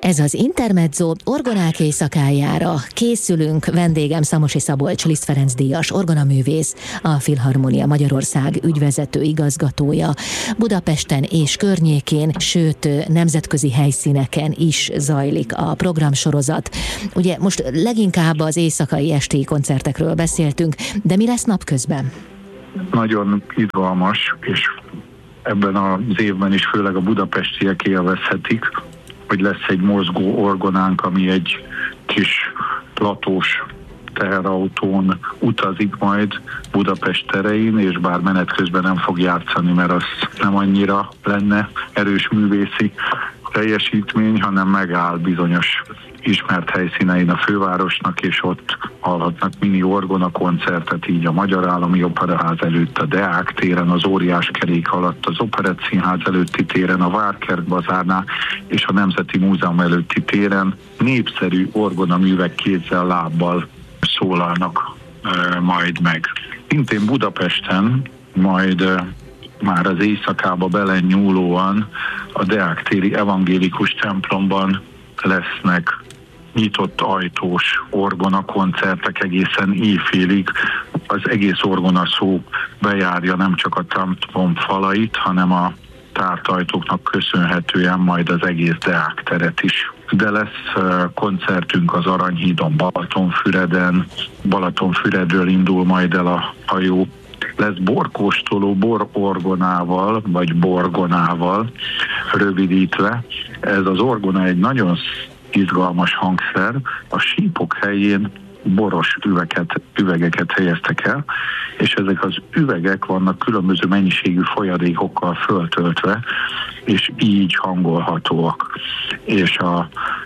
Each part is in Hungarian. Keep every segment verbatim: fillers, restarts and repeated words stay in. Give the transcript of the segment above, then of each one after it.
Ez az Intermezzo orgonák éjszakájára készülünk. Vendégem Szamosi Szabolcs Liszt Ferenc díjas orgonaművész, a Filharmonia Magyarország ügyvezető igazgatója. Budapesten és környékén, sőt nemzetközi helyszíneken is zajlik a programsorozat. Ugye most leginkább az éjszakai esti koncertekről beszéltünk, de mi lesz napközben? Nagyon izgalmas, és ebben az évben is főleg a budapestiek élvezhetik, hogy lesz egy mozgó orgonánk, ami egy kis platós teherautón utazik majd Budapest terein, és bár menet közben nem fog játszani, mert az nem annyira lenne erős művészi teljesítmény, hanem megáll bizonyos ismert helyszínein a fővárosnak, és ott hallhatnak mini orgona koncertet, így a Magyar Állami Operaház előtt, a Deák téren, az Óriás Kerék alatt, az Operett Színház előtti téren, a Várkert bazárnál és a Nemzeti Múzeum előtti téren népszerű orgonaművek kézzel, lábbal szólalnak e, majd meg. Szintén Budapesten majd e, már az éjszakába belenyúlóan a Deák téri evangélikus templomban lesznek nyitott ajtós orgona koncertek egészen éjfélig. Az egész orgona szó bejárja nem csak a templom falait, hanem a tárt ajtóknak köszönhetően majd az egész Deák teret is. De lesz koncertünk az Aranyhídon, Balatonfüreden, Balatonfüredről indul majd el a hajó. Lesz borkóstoló bororgonával, vagy borgonával rövidítve. Ez az orgona egy nagyon izgalmas hangszer. A sípok helyén boros üveget, üvegeket helyeztek el, és ezek az üvegek vannak különböző mennyiségű folyadékokkal föltöltve, és így hangolhatóak. És a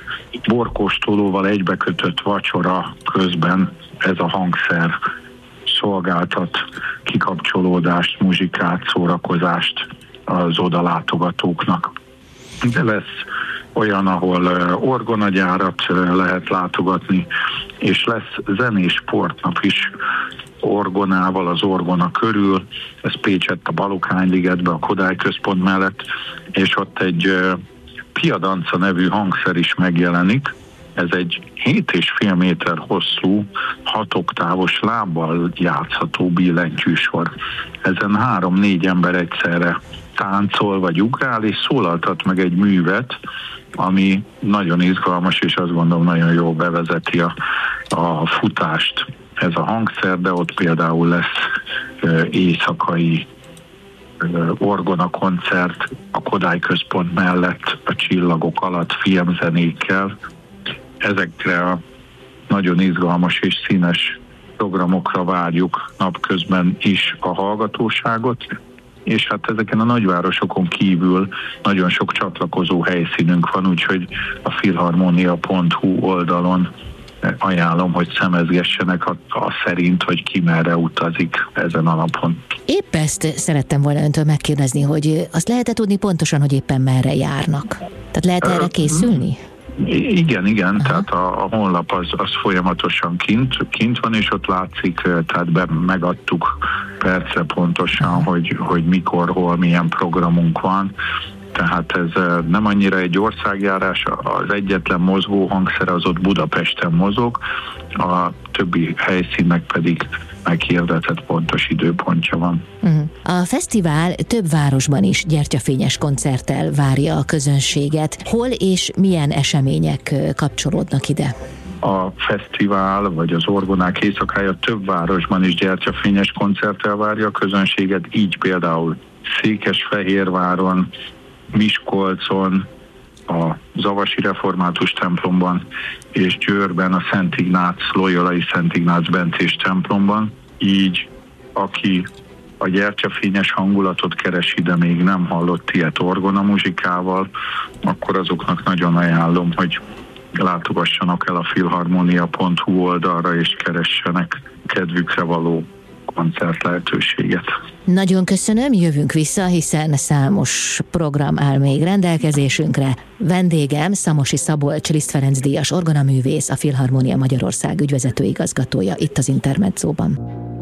borkóstolóval egybekötött vacsora közben ez a hangszer szolgáltat kikapcsolódást, muzsikát, szórakozást az odalátogatóknak. De lesz olyan, ahol orgonagyárat lehet látogatni, és lesz zenés sportnap is orgonával az orgona körül. Ez Pécsett a Baloghány-ligetben, a Kodály Központ mellett, és ott egy piadanca nevű hangszer is megjelenik. Ez egy hét és fél méter hosszú, hat oktávos lábbal játszható billentyűsor. Ezen három-négy ember egyszerre táncol vagy ugrál, és szólaltat meg egy művet, ami nagyon izgalmas, és azt gondolom nagyon jól bevezeti a, a futást ez a hangszer, de ott például lesz e, éjszakai e, orgona koncert a Kodály Központ mellett a csillagok alatt filmzenékkel. Ezekre a nagyon izgalmas és színes programokra várjuk napközben is a hallgatóságot, és hát ezeken a nagyvárosokon kívül nagyon sok csatlakozó helyszínünk van, úgyhogy a filharmonia pont hu oldalon ajánlom, hogy szemezgessenek a, a szerint, hogy ki merre utazik ezen a napon. Épp ezt szerettem volna öntől megkérdezni, hogy azt lehet-e tudni pontosan, hogy éppen merre járnak? Tehát lehet erre készülni? Igen, igen, Aha. tehát a, a honlap az, az folyamatosan kint, kint van, és ott látszik, tehát be, megadtuk percre pontosan, hogy, hogy mikor, hol, milyen programunk van. Tehát ez nem annyira egy országjárás, az egyetlen mozgó hangszer az ott Budapesten mozog, a többi helyszínnek pedig meghirdetett pontos időpontja van. Uh-huh. A fesztivál több városban is gyertyafényes koncerttel várja a közönséget. Hol és milyen események kapcsolódnak ide? A fesztivál, vagy az orgonák éjszakája több városban is gyertyafényes koncerttel várja a közönséget, így például Székesfehérváron, Miskolcon, a Zavasi Református templomban, és Győrben a Szent Ignác, Loyolai Szent Ignác bencés templomban. Így, aki a gyertyafényes hangulatot keresi, de még nem hallott ilyet orgona muzsikával, akkor azoknak nagyon ajánlom, hogy látogassanak el a filharmonia pont hu oldalra, és keressenek kedvükre való koncert lehetőséget. Nagyon köszönöm, jövünk vissza, hiszen számos program áll még rendelkezésünkre. Vendégem Szamosi Szabolcs Liszt Ferenc díjas orgonaművész, a Filharmonia Magyarország ügyvezető igazgatója itt az Intermezzóban.